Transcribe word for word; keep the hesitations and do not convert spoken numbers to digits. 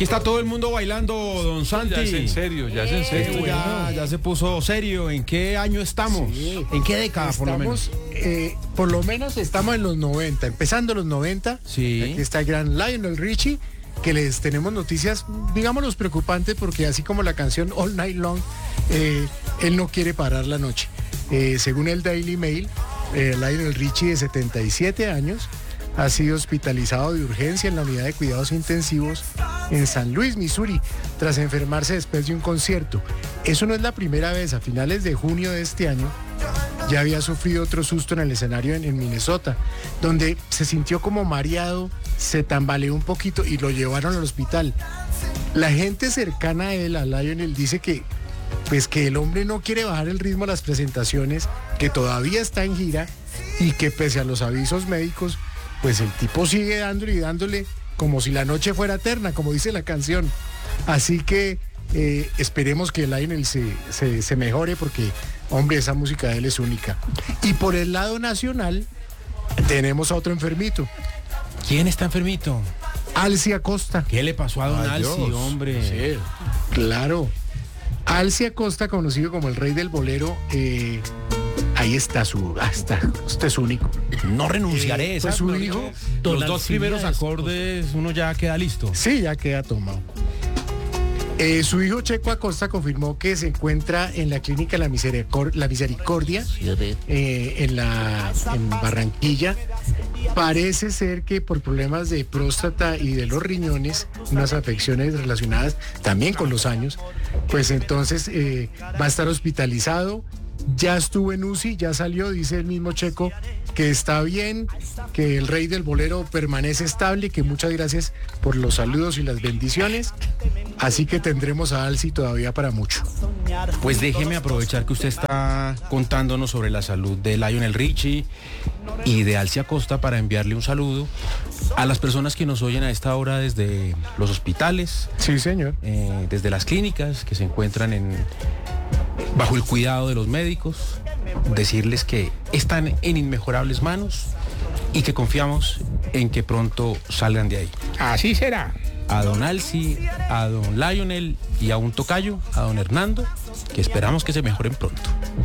Aquí está todo el mundo bailando, don Santi. Ya es en serio, ya es en serio. Esto ya, ya se puso serio. ¿En qué año estamos? Sí. ¿En qué década, por lo menos? Estamos, eh, por lo menos estamos en los noventa, empezando los noventa. Sí. Aquí está el gran Lionel Richie, que les tenemos noticias, digámoslos, preocupantes, porque así como la canción All Night Long, eh, él no quiere parar la noche. Eh, según el Daily Mail, eh, Lionel Richie, de setenta y siete años, ha sido hospitalizado de urgencia en la unidad de cuidados intensivos en San Luis, Missouri, tras enfermarse después de un concierto. Eso no es la primera vez. A finales de junio de este año ya había sufrido otro susto en el escenario en, en Minnesota, donde se sintió como mareado, se tambaleó un poquito y lo llevaron al hospital. La gente cercana a él, a Lionel, dice que pues que el hombre no quiere bajar el ritmo a las presentaciones, que todavía está en gira y que pese a los avisos médicos, pues el tipo sigue dándole y dándole como si la noche fuera eterna, como dice la canción. Así que eh, esperemos que Lionel se, se, se mejore, porque, hombre, esa música de él es única. Y por el lado nacional tenemos a otro enfermito, ¿Quién está enfermito? Alci Acosta. ¿Qué le pasó a don Ay, Alci, Dios. hombre? Sí, claro. Alci Acosta, conocido como el rey del bolero, eh, ahí está su... Ah, está, este es único. No renunciaré. Eh, esa, pues su mejor hijo, dicho, don los dos Alcina primeros es- acordes, uno ya queda listo. Sí, ya queda tomado. Eh, su hijo Checo Acosta confirmó que se encuentra en la clínica La, Misericor- La Misericordia, eh, en, la, en Barranquilla. Parece ser que por problemas de próstata y de los riñones, unas afecciones relacionadas también con los años, pues entonces eh, va a estar hospitalizado. Ya estuvo en U C I, ya salió, dice el mismo Checo, que está bien, que el rey del bolero permanece estable, que muchas gracias por los saludos y las bendiciones. Así que tendremos a Alci todavía para mucho. Pues déjeme aprovechar que usted está contándonos sobre la salud de Lionel Richie y de Alci Acosta para enviarle un saludo a las personas que nos oyen a esta hora desde los hospitales, Sí, señor. eh, desde las clínicas que se encuentran en, bajo el cuidado de los médicos, decirles que están en inmejorables manos y que confiamos en que pronto salgan de ahí. Así será. A don Alci, a don Lionel y a un tocayo, a don Hernando, que esperamos que se mejoren pronto.